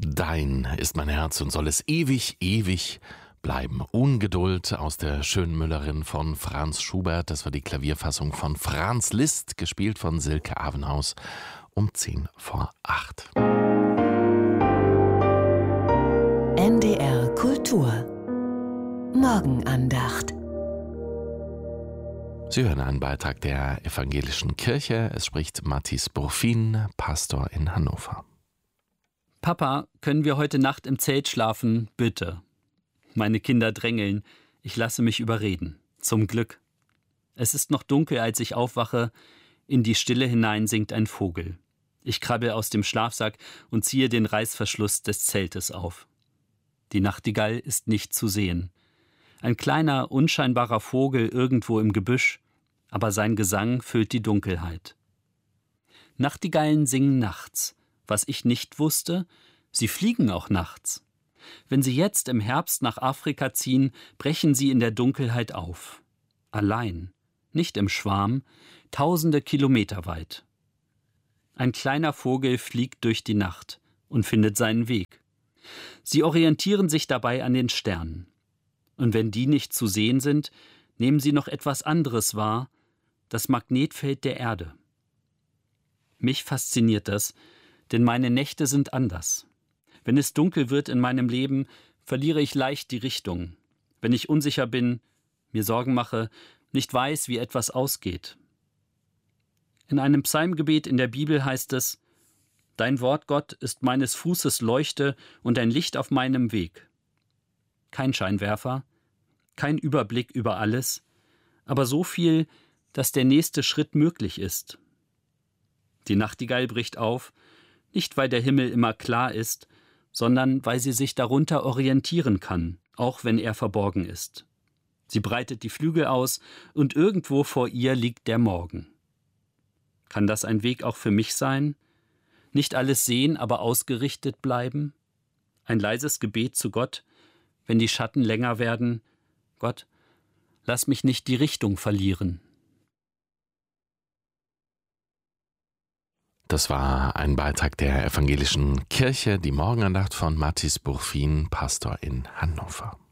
Dein ist mein Herz und soll es ewig, ewig bleiben. Ungeduld aus der Schönmüllerin von Franz Schubert. Das war die Klavierfassung von Franz Liszt, gespielt von Silke Avenhaus um 7:10. NDR Kultur Morgenandacht. Sie hören einen Beitrag der Evangelischen Kirche. Es spricht Mathis Burfin, Pastor in Hannover. Papa, können wir heute Nacht im Zelt schlafen? Bitte. Meine Kinder drängeln. Ich lasse mich überreden. Zum Glück. Es ist noch dunkel, als ich aufwache. In die Stille hinein singt ein Vogel. Ich krabbel aus dem Schlafsack und ziehe den Reißverschluss des Zeltes auf. Die Nachtigall ist nicht zu sehen. Ein kleiner, unscheinbarer Vogel irgendwo im Gebüsch, aber sein Gesang füllt die Dunkelheit. Nachtigallen singen nachts. Was ich nicht wusste, sie fliegen auch nachts. Wenn sie jetzt im Herbst nach Afrika ziehen, brechen sie in der Dunkelheit auf. Allein, nicht im Schwarm, tausende Kilometer weit. Ein kleiner Vogel fliegt durch die Nacht und findet seinen Weg. Sie orientieren sich dabei an den Sternen. Und wenn die nicht zu sehen sind, nehmen sie noch etwas anderes wahr, das Magnetfeld der Erde. Mich fasziniert das, denn meine Nächte sind anders. Wenn es dunkel wird in meinem Leben, verliere ich leicht die Richtung. Wenn ich unsicher bin, mir Sorgen mache, nicht weiß, wie etwas ausgeht. In einem Psalmgebet in der Bibel heißt es: Dein Wort, Gott, ist meines Fußes Leuchte und ein Licht auf meinem Weg. Kein Scheinwerfer, kein Überblick über alles, aber so viel, dass der nächste Schritt möglich ist. Die Nachtigall bricht auf, nicht weil der Himmel immer klar ist, sondern weil sie sich darunter orientieren kann, auch wenn er verborgen ist. Sie breitet die Flügel aus und irgendwo vor ihr liegt der Morgen. Kann das ein Weg auch für mich sein? Nicht alles sehen, aber ausgerichtet bleiben? Ein leises Gebet zu Gott, wenn die Schatten länger werden: Gott, lass mich nicht die Richtung verlieren. Das war ein Beitrag der Evangelischen Kirche, die Morgenandacht von Mathis Burfin, Pastor in Hannover.